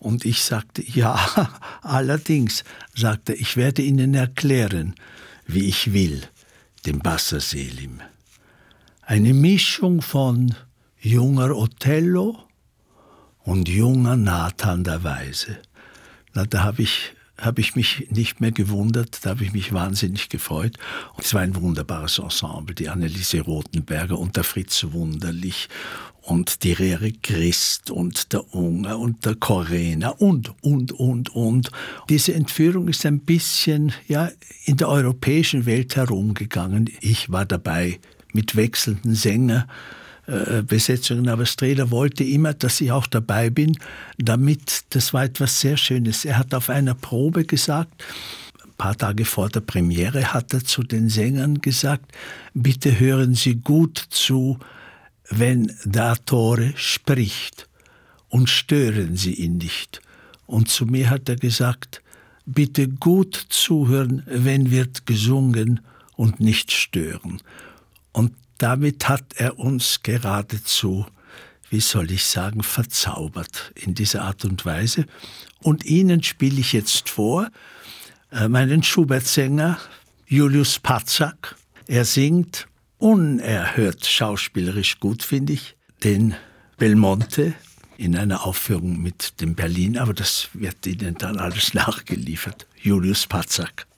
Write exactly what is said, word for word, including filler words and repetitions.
Und ich sagte, ja, allerdings, sagte er, ich werde Ihnen erklären, wie ich will, den Bassa Selim. Eine Mischung von junger Othello und junger Nathan der Weise. Na, da habe ich, hab ich mich nicht mehr gewundert, da habe ich mich wahnsinnig gefreut. Und es war ein wunderbares Ensemble, die Anneliese Rothenberger und der Fritz Wunderlich und die Rere Christ und der Unger und der Correna und, und, und, und. Diese Entführung ist ein bisschen ja, in der europäischen Welt herumgegangen. Ich war dabei mit wechselnden Sängern. Besetzungen, aber Strehler wollte immer, dass ich auch dabei bin, damit, das war etwas sehr Schönes. Er hat auf einer Probe gesagt, ein paar Tage vor der Premiere hat er zu den Sängern gesagt, bitte hören Sie gut zu, wenn der Attore spricht und stören Sie ihn nicht. Und zu mir hat er gesagt, bitte gut zuhören, wenn wird gesungen und nicht stören. Und damit hat er uns geradezu, wie soll ich sagen, verzaubert in dieser Art und Weise. Und Ihnen spiele ich jetzt vor, äh, meinen Schubert-Sänger Julius Patzak. Er singt unerhört schauspielerisch gut, finde ich, den Belmonte in einer Aufführung mit dem Berlin, aber das wird Ihnen dann alles nachgeliefert. Julius Patzak.